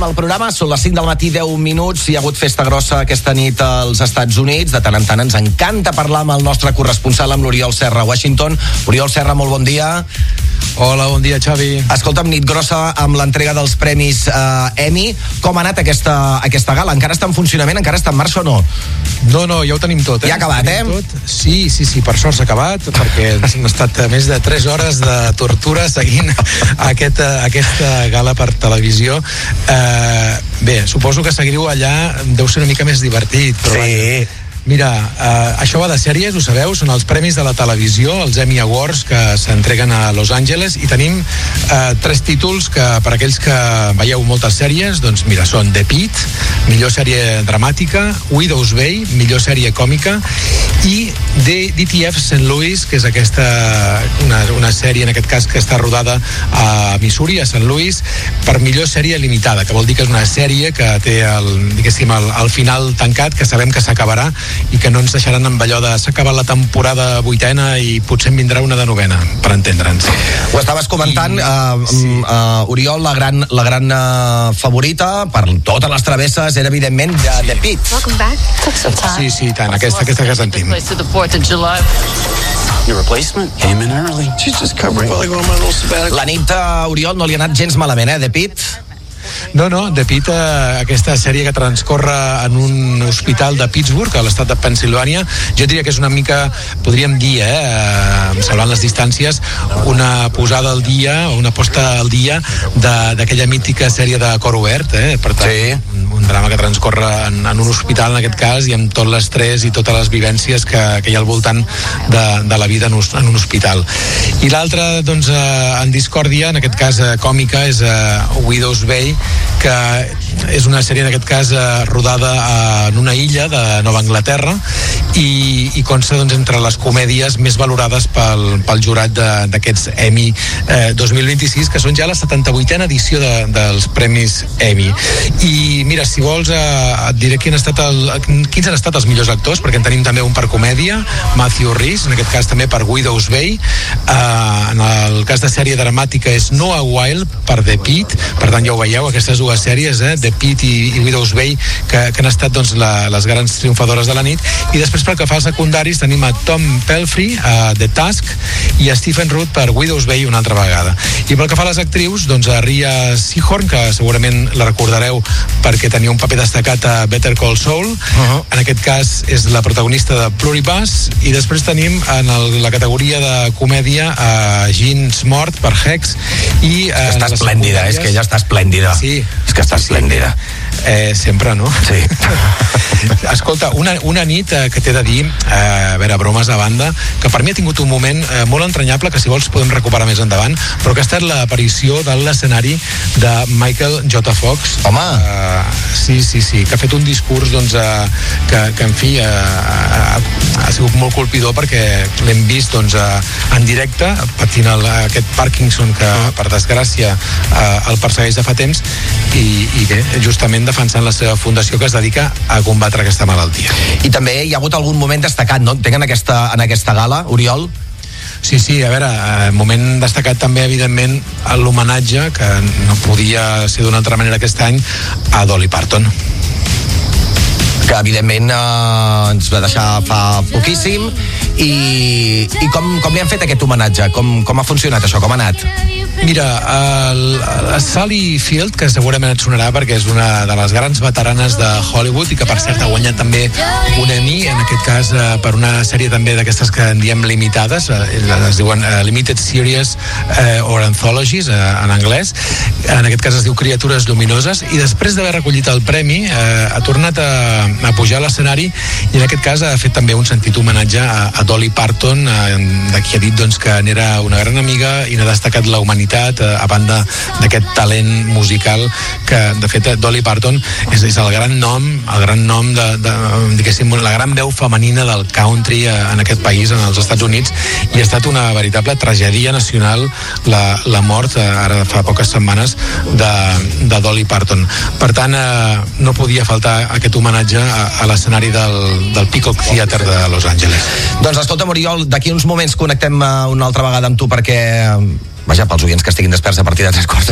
amb el programa. Són les 5 del matí, 10 minuts. Hi ha hagut festa grossa aquesta nit als Estats Units. De tant en tant ens encanta parlar amb el nostre corresponsal, amb l'Oriol Serra a Washington. Oriol Serra, molt bon dia. Hola, bon dia, Xavi. Escolta'm, nit grossa amb l'entrega dels premis Emmy. Com ha anat aquesta gala? Encara està en funcionament? Encara està en marxa o no? No, ja ho tenim tot. Ja ha acabat, Tot. Sí, per sort s'ha acabat, perquè han estat més de 3 hores de tortura seguint aquesta gala per televisió. Bé, suposo que seguir-ho allà deu ser una mica més divertit, però sí. Mira, això va de sèries, ho sabeu, són els premis de la televisió, els Emmy Awards, que s'entreguen a Los Angeles, i tenim 3 títols que, per aquells que veieu moltes sèries, doncs mira, són The Pitt, millor sèrie dramàtica, Widow's Bay, millor sèrie còmica, i DTF St. Louis, que és una sèrie, en aquest cas, que està rodada a Missouri, a St. Louis, per millor sèrie limitada, que vol dir que és una sèrie que té el final tancat, que sabem que s'acabarà, i que no ens deixaran amb allò de s'ha acabat la temporada 8a i potser en vindrà una de 9a, per entendre'ns. Ho estaves comentant, Oriol, la gran favorita per totes les travesses era evidentment The Pitt. Sí, tant, aquesta que sentim. Your replacement came in early. She's just covering while I go on my little sabbatical. La nit, Oriol, no li ha anat gens malament, The Pitt? No, The Pitt, aquesta sèrie que transcorre en un hospital de Pittsburgh, a l'estat de Pennsilvània, jo diria que és una mica, podríem dir, salvant les distàncies, una posada al dia, o una posta al dia d'aquella mítica sèrie de Cor Obert, per tant, sí. Un drama que transcorre en un hospital, en aquest cas, i amb tot l'estrès i totes les vivències que hi ha al voltant de la vida en un hospital. I l'altra, doncs, en discòrdia, en aquest cas còmica, és Widow's Bay, que és una sèrie, en aquest cas, rodada en una illa de Nova Anglaterra i consta, doncs, entre les comèdies més valorades pel jurat d'aquests Emmy 2026, que són ja la 78a edició dels Premis Emmy. I mira, si vols, et diré quins han estat els millors actors, perquè en tenim també un per comèdia, Matthew Rhys, en aquest cas també per Widow's Bay. En el cas de sèrie dramàtica és Noah Wyle per The Pitt, per tant ja ho veieu, aquestes dues sèries, The Pitt i Widow's Bay, que han estat, doncs, les grans triomfadores de la nit. I després, pel que fa als secundaris, tenim a Tom Pelphrey, a The Task, i a Stephen Root per Widow's Bay una altra vegada. I pel que fa a les actrius, doncs a Rhea Seehorn, que segurament la recordareu perquè tenia un paper destacat a Better Call Saul. En aquest cas és la protagonista de Pluribus. I després tenim en la categoria de comèdia a Jean Smart per Hex. Està esplèndida, és que ella està esplèndida. Sí. És que està esplèndida. Sempre, no? Sí. Escolta, una nit que t'he de dir, a veure, bromes a banda, que per mi ha tingut un moment molt entranyable, que si vols podem recuperar més endavant, però que ha estat l'aparició de l'escenari de Michael J. Fox. Home! Sí, que ha fet un discurs, doncs, que en fi, ha sigut molt colpidor, perquè l'hem vist, doncs, en directe, patint aquest Parkinson que, per desgràcia, el persegueix de fa temps, i bé, justament defensant la seva fundació que es dedica a combatre aquesta malaltia. I també hi ha hagut algun moment destacat, no? Entenc en aquesta gala, Oriol? Sí, a veure, moment destacat també, evidentment, l'homenatge, que no podia ser d'una altra manera aquest any, a Dolly Parton. Que evidentment ens va deixar fa poquíssim. I com li han fet aquest homenatge? Com ha funcionat això? Com ha anat? Mira, Sally Field, que segurament et sonarà perquè és una de les grans veteranes de Hollywood i que, per cert, ha guanyat també un Emmy, en aquest cas per una sèrie també d'aquestes que en diem limitades, es diuen Limited Series or Anthologies en anglès. En aquest cas es diu Criatures Lluminoses, i després d'haver recollit el premi ha tornat a pujar a l'escenari, i en aquest cas ha fet també un sentit homenatge a Dolly Parton, de qui ha dit, doncs, que n'era una gran amiga i n'ha destacat la humanitat, a banda d'aquest talent musical que, de fet, Dolly Parton és el gran nom diguéssim, la gran veu femenina del country en aquest país, en els Estats Units, i ha estat una veritable tragèdia nacional la mort, ara fa poques setmanes, de Dolly Parton. Per tant, no podia faltar aquest homenatge a l'escenari del Peacock Theatre de Los Angeles. Doncs escolta, Oriol, d'aquí uns moments connectem una altra vegada amb tu perquè, vaja, pels oients que estiguin desperts a partir de 3 quarts